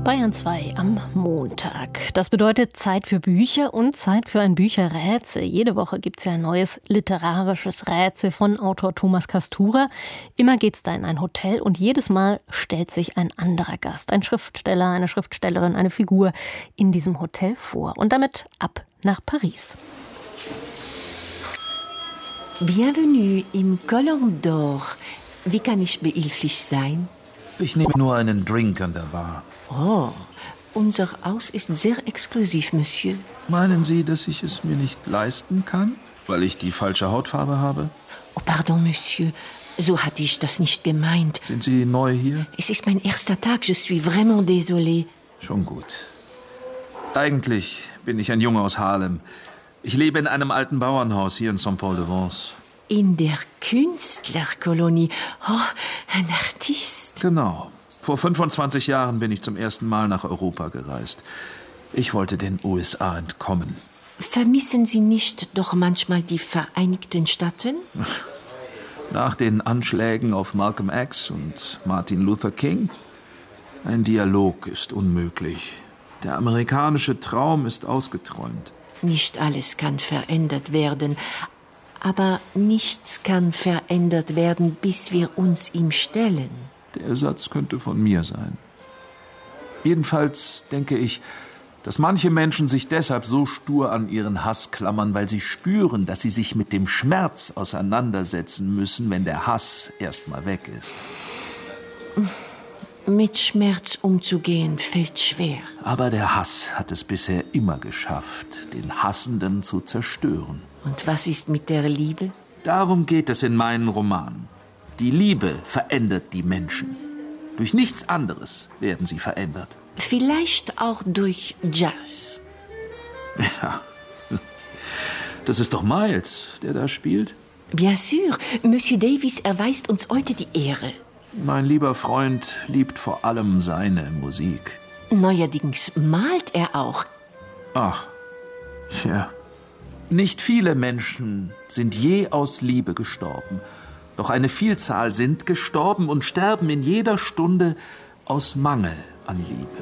Bayern 2 am Montag. Das bedeutet Zeit für Bücher und Zeit für ein Bücherrätsel. Jede Woche gibt es ja ein neues literarisches Rätsel von Autor Thomas Kastura. Immer geht's da in ein Hotel und jedes Mal stellt sich ein anderer Gast, ein Schriftsteller, eine Schriftstellerin, eine Figur in diesem Hotel vor. Und damit ab nach Paris. Bienvenue im Colombe d'Or. Wie kann ich behilflich sein? Ich nehme nur einen Drink an der Bar. Oh, unser Haus ist sehr exklusiv, Monsieur. Meinen Sie, dass ich es mir nicht leisten kann, weil ich die falsche Hautfarbe habe? Oh, pardon, Monsieur. So hatte ich das nicht gemeint. Sind Sie neu hier? Es ist mein erster Tag. Je suis vraiment désolée. Schon gut. Eigentlich bin ich ein Junge aus Harlem. Ich lebe in einem alten Bauernhaus hier in Saint-Paul-de-Vence. In der Künstlerkolonie. Oh, ein Artist. Genau. Vor 25 Jahren bin ich zum ersten Mal nach Europa gereist. Ich wollte den USA entkommen. Vermissen Sie nicht doch manchmal die Vereinigten Staaten? Nach den Anschlägen auf Malcolm X und Martin Luther King? Ein Dialog ist unmöglich. Der amerikanische Traum ist ausgeträumt. Nicht alles kann verändert werden. Aber nichts kann verändert werden, bis wir uns ihm stellen. Der Satz könnte von mir sein. Jedenfalls denke ich, dass manche Menschen sich deshalb so stur an ihren Hass klammern, weil sie spüren, dass sie sich mit dem Schmerz auseinandersetzen müssen, wenn der Hass erst mal weg ist. Mit Schmerz umzugehen fällt schwer. Aber der Hass hat es bisher immer geschafft, den Hassenden zu zerstören. Und was ist mit der Liebe? Darum geht es in meinen Romanen. Die Liebe verändert die Menschen. Durch nichts anderes werden sie verändert. Vielleicht auch durch Jazz. Ja, das ist doch Miles, der da spielt. Bien sûr, Monsieur Davis erweist uns heute die Ehre. Mein lieber Freund liebt vor allem seine Musik. Neuerdings malt er auch. Ach, ja. Nicht viele Menschen sind je aus Liebe gestorben. Doch eine Vielzahl sind gestorben und sterben in jeder Stunde aus Mangel an Liebe.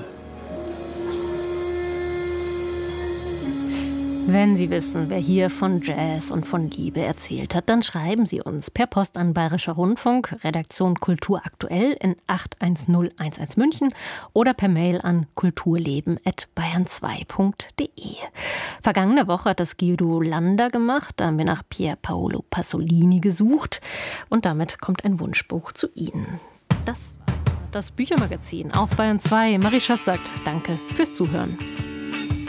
Wenn Sie wissen, wer hier von Jazz und von Liebe erzählt hat, dann schreiben Sie uns per Post an Bayerischer Rundfunk, Redaktion Kultur aktuell in 81011 München oder per Mail an kulturleben@bayern2.de. Vergangene Woche hat das Guido Landa gemacht, da haben wir nach Pier Paolo Pasolini gesucht und damit kommt ein Wunschbuch zu Ihnen. Das Büchermagazin auf Bayern 2. Marie Schoss sagt Danke fürs Zuhören.